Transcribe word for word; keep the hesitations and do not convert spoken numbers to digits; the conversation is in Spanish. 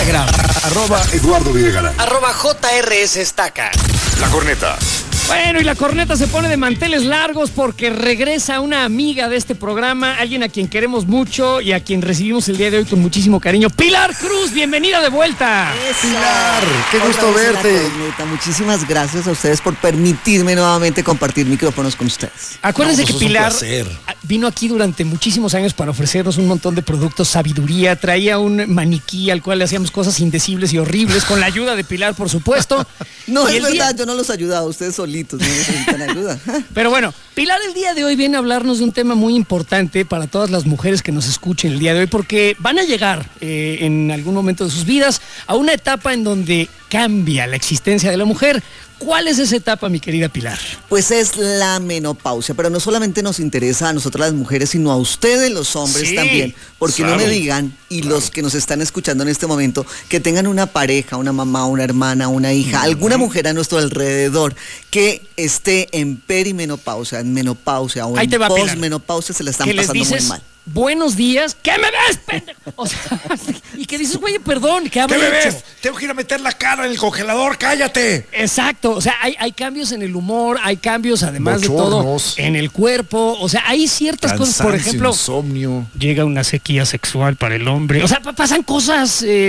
Instagram. Arroba Eduardo Videgaray. Arroba J R S Estaca. La Corneta. Bueno, y la corneta se pone de manteles largos porque regresa una amiga de este programa, alguien a quien queremos mucho y a quien recibimos el día de hoy con muchísimo cariño. Pilar Cruz, bienvenida de vuelta. Eso. Pilar, qué Otra gusto vez en la verte. corneta. Muchísimas gracias a ustedes por permitirme nuevamente compartir micrófonos con ustedes. Acuérdense No, que pues es un Pilar placer. vino aquí durante muchísimos años para ofrecernos un montón de productos, sabiduría, traía un maniquí al cual le hacíamos cosas indecibles y horribles, con la ayuda de Pilar, por supuesto. No Y es el verdad, día- yo no los he ayudado, ustedes solitos no necesitan ayuda. Pero bueno, Pilar el día de hoy viene a hablarnos de un tema muy importante para todas las mujeres que nos escuchen el día de hoy, porque van a llegar eh, en algún momento de sus vidas a una etapa en donde cambia la existencia de la mujer. ¿Cuál es esa etapa, mi querida Pilar? Pues es la menopausia, pero no solamente nos interesa a nosotras las mujeres, sino a ustedes los hombres Sí, también, porque claro, no me digan, y los que nos están escuchando en este momento, que tengan una pareja, una mamá, una hermana, una hija, alguna mujer a nuestro alrededor que esté en perimenopausia, en menopausia o Ahí en te va, Pilar. posmenopausia, se la están Que les pasando dices, muy mal. buenos días, ¿qué me ves, pendejo? O sea, y que dices, güey, perdón, ¿qué ¿Qué habré me hecho? ves? Tengo que ir a meter la cara en el congelador, cállate. Exacto, o sea, hay, hay cambios en el humor, hay cambios además de todo Bochornos. en el cuerpo, o sea, hay ciertas cosas, por Cansancio, ejemplo, insomnio. llega una sequía sexual para el hombre, o sea, pa- pasan cosas... eh,